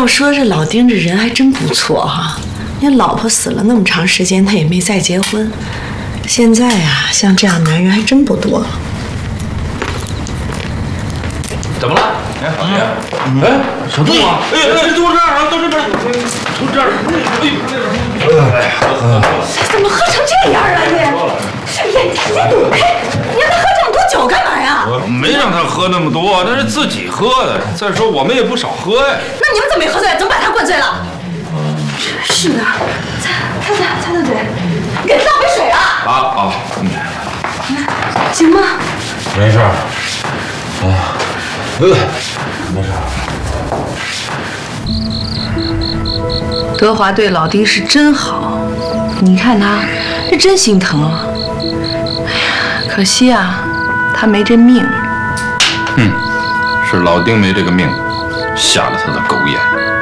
要说这老丁这人还真不错哈，你老婆死了那么长时间，他也没再结婚。现在呀，像这样男人还真不多了。 怎么了？哎，老爷，哎，小杜啊，哎，都这样啊，都这边，都这样。 怎么喝成这样了你？眼睛躲开！你让他喝这么多酒干嘛呀？ 我没让他喝那么多，那是自己喝的。再说我们也不少喝呀。 那你们怎么没喝醉？怎么把他灌醉了？真是的，擦擦嘴，给他倒杯水啊！行吗？ 没事。没事。 德华对老丁是真好，你看他，这真心疼啊。哎呀，可惜啊，他没这命。 是老丁没这个命，下了他的狗眼。